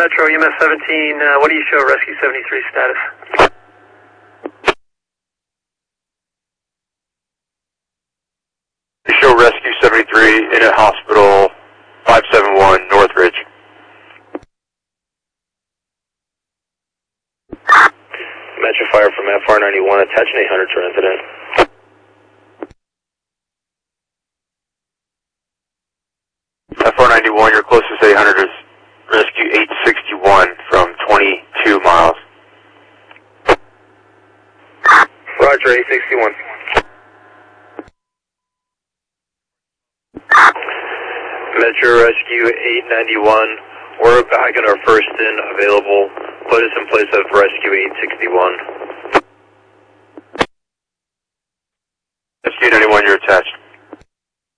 Metro, EMS 17, what do you show Rescue 73 status? You show Rescue 73 in a hospital 571 Northridge. Metro Fire from FR91, attaching 800 to resident. FR91, your closest 800 is Rescue 861 from 22 miles. Roger, 861. Metro Rescue 891, we're back in our first in available. Put us in place of Rescue 861. Rescue 91, you're attached.